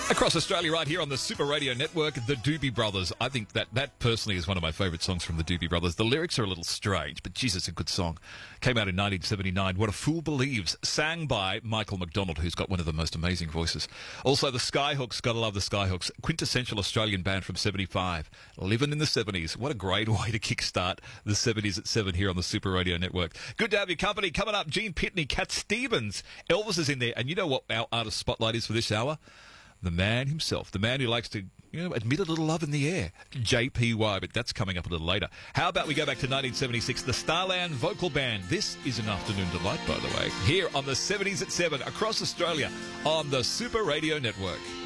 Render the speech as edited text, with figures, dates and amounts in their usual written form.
Across Australia right here on the Super Radio Network, the Doobie Brothers. I think that personally is one of my favourite songs from the Doobie Brothers. The lyrics are a little strange, but Jesus, it's a good song. Came out in 1979. What a Fool Believes, sang by Michael McDonald, who's got one of the most amazing voices. Also, the Skyhooks, gotta love the Skyhooks. Quintessential Australian band from 75. Living in the 70s. What a great way to kickstart the 70s at 7 here on the Super Radio Network. Good to have your company. Coming up, Gene Pitney, Cat Stevens. Elvis is in there. And you know what our artist spotlight is for this hour? The man himself, the man who likes to, admit a little love in the air, JPY, but that's coming up a little later. How about we go back to 1976, the Starland Vocal Band. This is an afternoon delight, by the way, here on the 70s at 7 across Australia on the Super Radio Network.